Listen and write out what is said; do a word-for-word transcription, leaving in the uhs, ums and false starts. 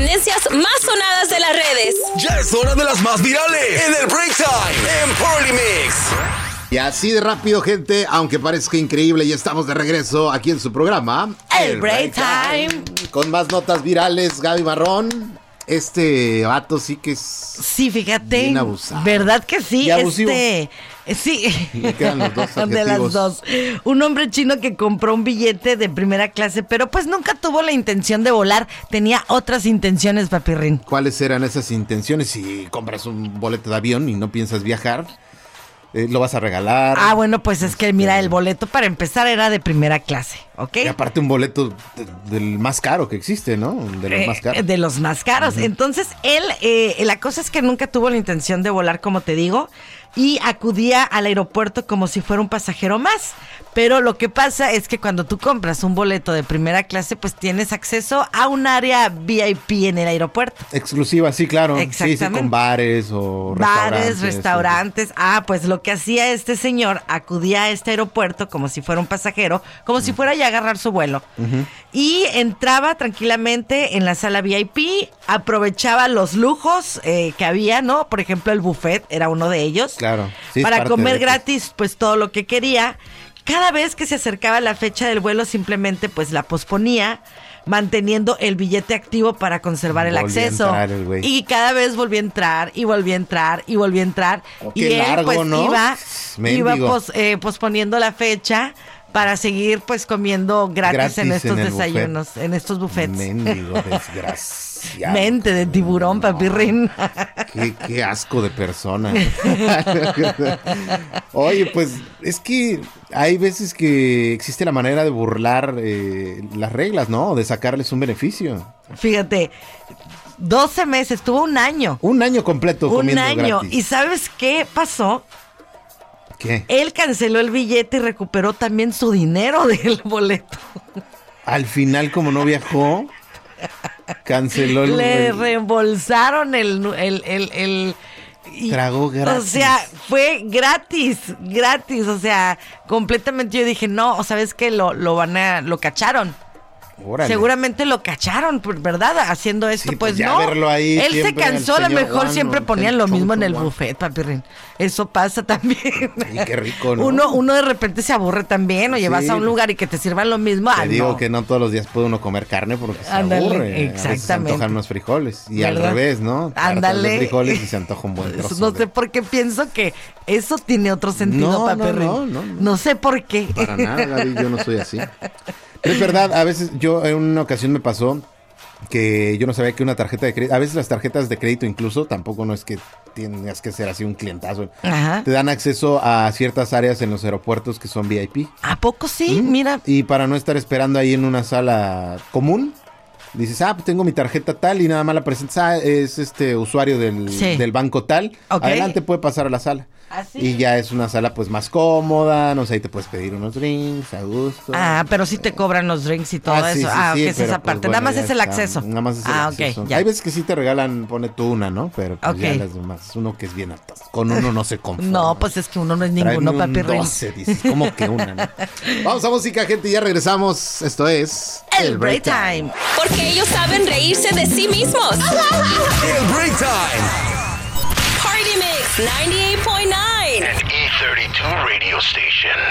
tendencias más sonadas de las redes. Ya es hora de las más virales en el Break Time en Polymix. Y así de rápido, gente, aunque parezca increíble, ya estamos de regreso aquí en su programa El Break Time. Con más notas virales, Gaby Marrón. Este vato sí que es... Sí, fíjate. Bien abusado. ¿Verdad que sí? Y abusivo. Este... Sí. Me quedan los dos adjetivos. De las dos. Un hombre chino que compró un billete de primera clase, pero pues nunca tuvo la intención de volar. Tenía otras intenciones, papirrín. ¿Cuáles eran esas intenciones? Si compras un boleto de avión y no piensas viajar... Eh, ¿Lo vas a regalar? Ah, bueno, pues es que mira, el boleto para empezar era de primera clase, ¿ok? Y aparte un boleto de, del más caro que existe, ¿no? De los eh, más caros. De los más caros. Uh-huh. Entonces, él, eh, la cosa es que nunca tuvo la intención de volar, como te digo, y acudía al aeropuerto como si fuera un pasajero más. Pero lo que pasa es que cuando tú compras un boleto de primera clase, pues tienes acceso a un área V I P en el aeropuerto. Exclusiva, sí, claro. Exactamente. Sí, sí, con bares o bares, restaurantes. restaurantes. O... Ah, pues lo que hacía este señor, acudía a este aeropuerto como si fuera un pasajero, como uh-huh. si fuera ya a agarrar su vuelo. Uh-huh. Y entraba tranquilamente en la sala V I P, aprovechaba los lujos eh, que había, ¿no? Por ejemplo, el buffet era uno de ellos. Claro. Sí, para comer gratis, pues todo lo que quería. Cada vez que se acercaba la fecha del vuelo, simplemente pues la posponía, manteniendo el billete activo para conservar el volvía acceso. A entrar el güey. Y cada vez volvía a entrar, y volvía a entrar, y volvía a entrar. Oh, y qué él largo, pues ¿no? iba, iba Mendigo. pos, eh, posponiendo la fecha para seguir pues comiendo gratis, gratis en estos en desayunos, buffet. En estos buffets. Mendigo desgraciado. Mente de tiburón, no, papirrín. Qué, qué asco de persona. Oye, pues es que hay veces que existe la manera de burlar eh, las reglas, ¿no? De sacarles un beneficio. Fíjate, doce meses, tuvo un año. Un año completo un comiendo año. gratis. ¿Y sabes qué pasó? ¿Qué? Él canceló el billete y recuperó también su dinero del boleto. Al final, como no viajó, canceló el... Le reembolsaron el... el, el, el y, Tragó gratis. O sea, fue gratis, gratis. O sea, completamente yo dije, no, ¿sabes qué? Lo, lo van a... Lo cacharon. Órale. Seguramente lo cacharon, ¿verdad? Haciendo esto, sí, pues, pues no. Verlo ahí él se cansó, a lo mejor Juan, siempre no, ponían lo mismo en el Juan. buffet, papirrín. Eso pasa también. Y qué rico, ¿no? Uno, uno de repente se aburre también, oye, sí. vas a un lugar y que te sirvan lo mismo. Te ah, digo no. que no todos los días puede uno comer carne porque se Ándale, aburre. Exactamente. A veces se antojan unos frijoles. Y ¿verdad? Al revés, ¿no? Ándale. De frijoles y se antoja un buen trozo. No de... sé por qué pienso que eso tiene otro sentido, no, papirrín. No, no, no, no. No sé por qué. Para nada, Gaby, yo no soy así. Pero es verdad, a veces yo en una ocasión me pasó que yo no sabía que una tarjeta de crédito, a veces las tarjetas de crédito incluso, tampoco no es que tengas que ser así un clientazo. Ajá. Te dan acceso a ciertas áreas en los aeropuertos que son V I P. ¿A poco sí? ¿Mm? Mira. Y para no estar esperando ahí en una sala común, dices, ah, pues tengo mi tarjeta tal y nada más la presentas, ah, es este usuario del, sí. del banco tal, okay. Adelante, puede pasar a la sala. ¿Ah, sí? Y ya es una sala pues más cómoda, no sé, ahí te puedes pedir unos drinks a gusto. Ah, pero sí te cobran los drinks y todo ah, eso. Sí, sí, ah, sí, ok, es esa pues, parte. bueno, nada más es el está, acceso. Nada más es el ah, acceso. ok, ya. Hay veces que sí te regalan, pone tú una, ¿no? Pero pues okay. ya las demás, uno que es bien alto. Con uno no se conforma. No, pues es que uno no es ninguno, papi rey. doce, dices, ¿cómo que una, no? Vamos a música, gente, y ya regresamos. Esto es... El Break Time. Porque ellos saben reírse de sí mismos. El Break Time. Party Mix noventa y ocho punto nueve. An E thirty-two radio station.